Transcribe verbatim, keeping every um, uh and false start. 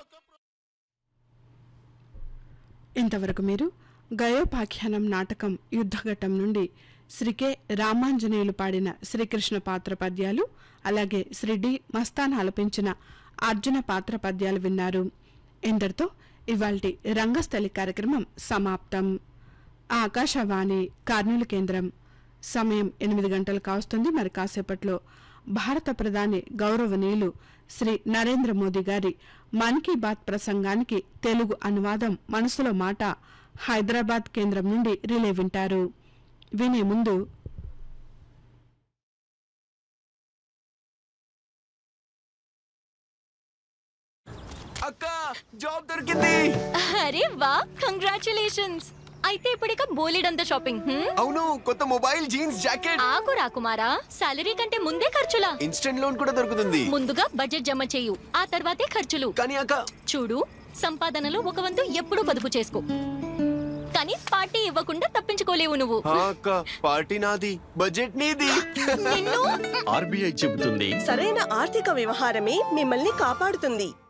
ఇంతవరకు మీరు గయోపాఖ్యానం నాటకం యుద్ధఘట్టం నుండి శ్రీ కె రామాంజనేయులు పాడిన శ్రీకృష్ణ పాత్ర పద్యాలు, అలాగే శ్రీ డి మస్తాన్ ఆలపించిన అర్జున పాత్ర పద్యాలు విన్నారు. ఇందరితో ఇవాల్టి రంగస్థలి కార్యక్రమం సమాప్తం. ఆకాశవాణి కర్నూలు కేంద్రం. సమయం ఎనిమిది గంటలు కావస్తుంది. మరి కాసేపట్లో భారత ప్రధాని గౌరవనీయులు శ్రీ నరేంద్ర మోదీ గారి మన్ కీ బాత్ ప్రసంగానికి తెలుగు అనువాదం మనసులో మాట హైదరాబాద్ కేంద్రం నుండి రిలే వింటారు. వినే ముందు అక్క జాబ్ దొరికింది. అరే వా, కంగ్రాచులేషన్స్. అయితే ఇప్పుడిక బోలెడంత షాపింగ్. అవును, కొత్త మొబైల్, జీన్స్, జాకెట్. ఆకు రాకుమారా, సాలరీ కంటే ముందే ఖర్చులా? ఇన్స్టెంట్ లోన్ కూడా దొరుకుతుంది. ముందుగా బడ్జెట్ జమ చేయు, ఆ తర్వాతే ఖర్చులు. కానీ అక్క చూడు, సంపాదనలో ఒక వంతు ఎప్పుడూ పొదుపు చేసుకో, కానీ పార్టీ ఇవ్వకుండా తప్పించుకోలేవు నువ్వు. అక్క పార్టీ నాది, బడ్జెట్ నీది. ఆర్బీఐ చెబుతుంది, సరైన ఆర్థిక వ్యవహారమే మిమ్మల్ని కాపాడుతుంది.